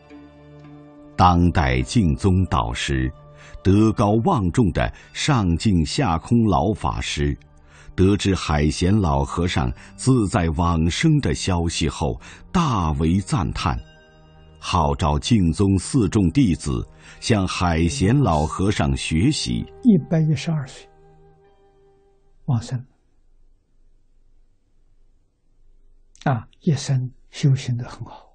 当代净宗导师、德高望重的上净下空老法师，得知海贤老和尚自在往生的消息后，大为赞叹，号召净宗四众弟子向海贤老和尚学习。 112岁往生一生修行得很好。